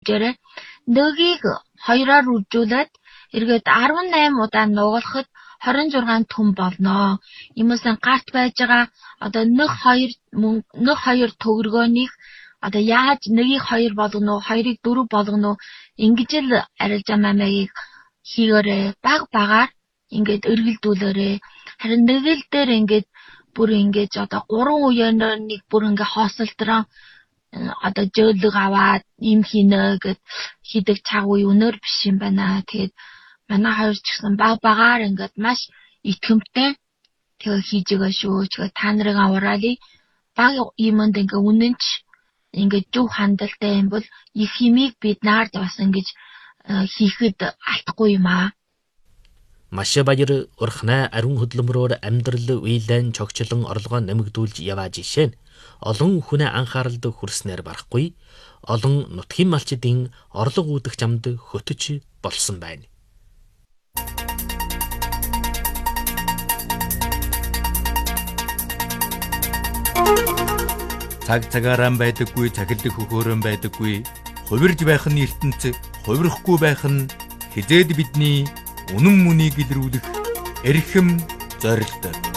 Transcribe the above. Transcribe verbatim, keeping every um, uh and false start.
үзээрэй. Нөгийг хоёроор үржүүлээд эргээд арван найман удаа нугалахад хорин зургаан түн болно. Иймээс гарт байж байгаа одоо нэг хоёр нэг хоёр төгрөгөөнийг одоо яаж нэгийг хоёр болгоно уу, хоёрыг дөрөв болгоно уу ингэж л арилжаа мамагийг хийгээрэй. Баг багаар ингээд эргэлдүүлээрэй. Харин нэгэл дээр ингээд бүр ингэж одоо гурван үеэр нэг бүр ингээ хоосолтроо одоо жөөлөг аваад им хийнэ гэд хийдэг цаг үе өнөр биш юм байна. Тэгээд манай хоёр ч гэсэн баг багаар ингээд маш итгэмтэй тэгээ хийж байгаа шүү. Тэгээ та нарыг авраалыг баг юмд ингээ үнэнч ингээ зөв хандалтай юм бол их химиг бид наард бас ингэж хийхэд алдахгүй юм аа. Маш баяр урхнаа ариун хөдөлмөрөөр амьдрал үейлэн чогчлон орлогоо нэмэгдүүлж яваа жишээ нь олон хүнээ анхааралд хүрснээр барахгүй олон нутгийн малчдын орлого үүдэх замд хөтөж болсон байна. Цаг цагаараа байдаггүй, цахилдах хөхөөрөн байдаггүй, хувирж байх нь ертөнц, хувирахгүй байх нь хизээд бидний үнэн мөнийг илрүүлэх эрхэм зорилт.